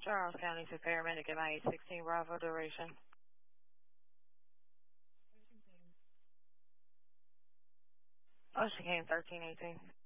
Charles County Superior Medic MIA 16 Bravo duration. Ocean Cane 1318.